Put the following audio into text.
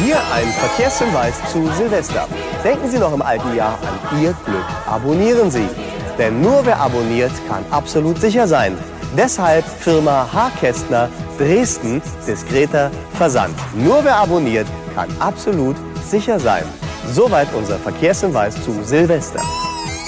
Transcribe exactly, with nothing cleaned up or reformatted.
Hier ein Verkehrshinweis zu Silvester. Denken Sie noch im alten Jahr an Ihr Glück. Abonnieren Sie. Denn nur wer abonniert, kann absolut sicher sein. Deshalb Firma H. Kästner, Dresden, diskreter Versand. Nur wer abonniert, kann absolut sicher sein. Soweit unser Verkehrshinweis zu Silvester.